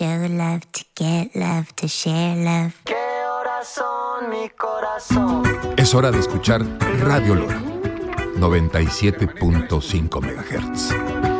show love, to get love, to share love. ¿Qué horas son, mi corazón? Es hora de escuchar Radio Lora, 97.5 MHz.